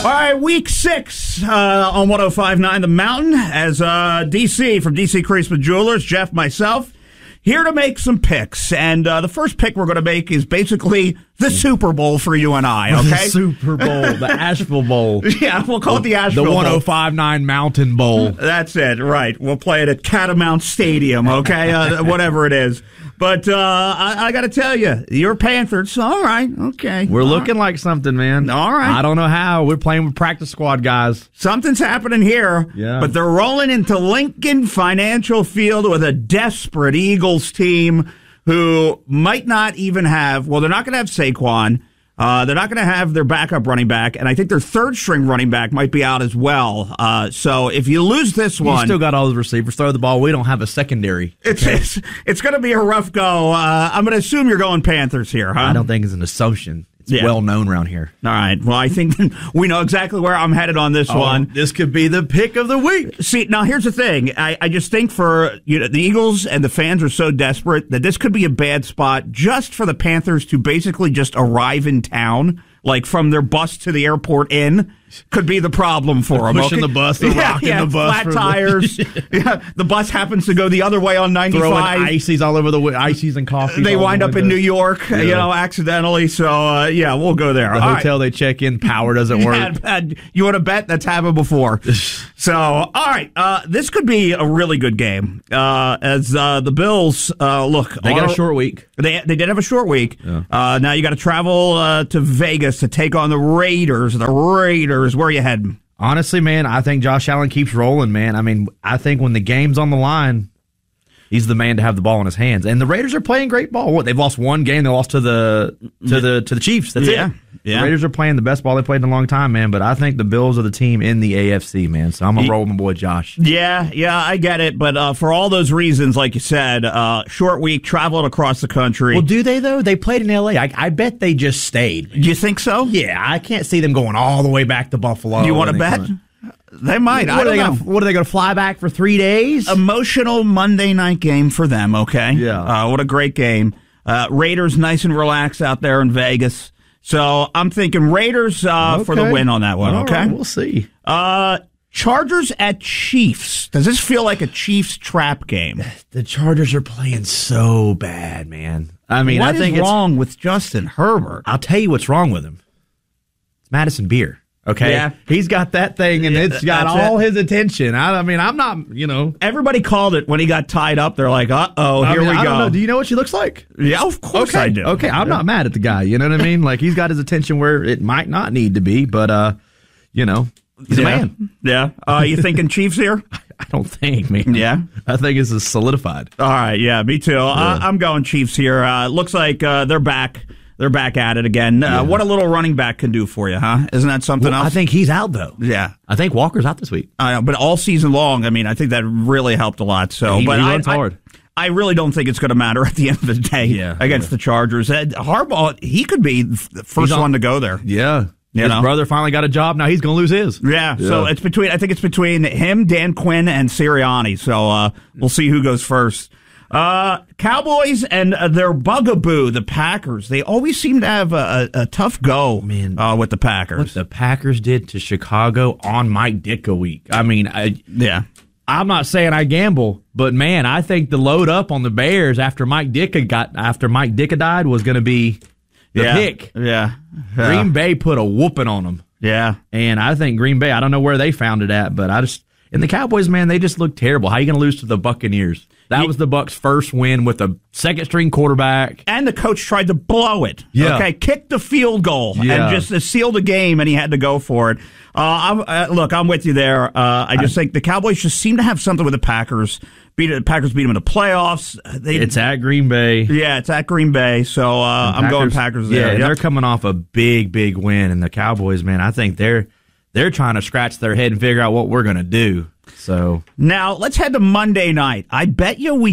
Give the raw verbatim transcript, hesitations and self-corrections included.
All right, week six uh, on one oh five point nine The Mountain as uh, D C from D C Creasman Jewelers, Jeff, myself, here to make some picks. And uh, the first pick we're going to make is basically the Super Bowl for you and I, okay? The Super Bowl, the Asheville Bowl. Yeah, we'll call it the Asheville Bowl. The one oh five point nine Mountain Bowl. That's it, right. We'll play it at Catamount Stadium, okay? Uh, whatever it is. But uh, I, I got to tell you, your Panthers, all right, okay. We're all looking right. like something, man. All right. I don't know how. We're playing with practice squad guys. Something's happening here. Yeah. But they're rolling into Lincoln Financial Field with a desperate Eagles team who might not even have, well, they're not going to have Saquon. Uh, they're not going to have their backup running back, and I think their third-string running back might be out as well. Uh, so if you lose this one... You still got all the receivers. Throw the ball. We don't have a secondary. It's it's, it's going to be a rough go. Uh, I'm going to assume you're going Panthers here, huh? I don't think it's an assumption. It's Yeah. well known around here. All right. Well, I think we know exactly where I'm headed on this Oh, one. This could be the pick of the week. See, now here's the thing. I, I just think for you know the Eagles and the fans are so desperate that this could be a bad spot just for the Panthers to basically just arrive in town, like from their bus to the airport in, could be the problem for them. Pushing okay? the bus, they're yeah, rocking yeah, the bus. flat for tires. The, yeah, the bus happens to go the other way on ninety-five. throwing ices all over the wi- ices and coffee. They wind up in New York, Yeah. you know, accidentally. So, uh, yeah, we'll go there. The All hotel right. they check in, power doesn't work. Yeah, bad. You want to bet? That's happened before. So, all right. Uh, this could be a really good game. Uh, as uh, the Bills, uh, look. They got are- a short week. They, they did have a short week. Yeah. Uh, now you got to travel uh, to Vegas to take on the Raiders. The Raiders, where are you heading? Honestly, man, I think Josh Allen keeps rolling, man. I mean, I think when the game's on the line, he's the man to have the ball in his hands. And the Raiders are playing great ball. What, they've lost one game. They lost to the to the to the Chiefs. That's Yeah. it. Yeah. The Raiders are playing the best ball they played in a long time, man. But I think the Bills are the team in the A F C, man. So I'm gonna roll with my boy Josh. Yeah, yeah, I get it. But uh, for all those reasons, like you said, uh, short week, traveling across the country. Well, do they though? They played in L A. I, I bet they just stayed. Do you think so? Yeah, I can't see them going all the way back to Buffalo. Do you want to and bet? coming- They might. What I are don't they know. gonna, what are they going to fly back for three days? Emotional Monday night game for them, okay? Yeah. Uh, what a great game. Uh, Raiders nice and relaxed out there in Vegas. So I'm thinking Raiders uh, for the Okay. win on that one, All okay? right, we'll see. Uh, Chargers at Chiefs. Does this feel like a Chiefs trap game? The Chargers are playing so bad, man. I mean, what I think is it's wrong with Justin Herbert? I'll tell you what's wrong with him. It's Madison Beer. Okay, Yeah. he's got that thing, and Yeah, it's got that's all it. his attention. I, I mean, I'm not, you know. Everybody called it when he got tied up. They're like, uh-oh, I here mean, we I go. don't know. Do you know what she looks like? Yeah, of course okay. I do. Okay, I'm Yeah. not mad at the guy. You know what I mean? Like, he's got his attention where it might not need to be, but, uh, you know, he's yeah. a man. Yeah. Uh, you thinking Chiefs here? I don't think, man. Yeah? I think this is solidified. All right, yeah, me too. Uh, I'm going Chiefs here. Uh, looks like uh, they're back. They're back at it again. Uh, Yeah. What a little running back can do for you, huh? Isn't that something Well, else? I think he's out, though. Yeah. I think Walker's out this week. I know, but all season long, I mean, I think that really helped a lot. So, He- but he I, runs I- hard. I really don't think it's going to matter at the end of the day Yeah, against yeah. the Chargers. Ed, Harbaugh, he could be the first He's on- one to go there. Yeah. You His know? brother finally got a job. Now he's going to lose his. Yeah, so Yeah. it's between. I think it's between him, Dan Quinn, and Sirianni. So uh, we'll see who goes first. Uh, Cowboys and uh, their bugaboo, the Packers. They always seem to have a, a, a tough go, Man. uh, with the Packers. What the Packers did to Chicago on Mike Ditka week. I mean, I, yeah, I'm not saying I gamble, but man, I think the load up on the Bears after Mike Ditka got after Mike Ditka died was going to be the yeah, pick. yeah, yeah. Green Bay put a whooping on them, yeah. and I think Green Bay. I don't know where they found it at, but I just and the Cowboys, man, they just look terrible. How are you going to lose to the Buccaneers? That was the Bucs' first win with a second string quarterback. And the coach tried to blow it. Yeah. Okay, kick the field goal Yeah. and just uh, seal the game, and he had to go for it. Uh, I'm, uh, look, I'm with you there. Uh, I just think the Cowboys just seem to have something with the Packers. Beat the Packers beat them in the playoffs. They, It's at Green Bay. yeah, it's at Green Bay, so uh, I'm going Packers there. Yeah, and Yep. they're coming off a big, big win, and the Cowboys, man, I think they're they're trying to scratch their head and figure out what we're going to do. So Now let's head to Monday night. I bet you we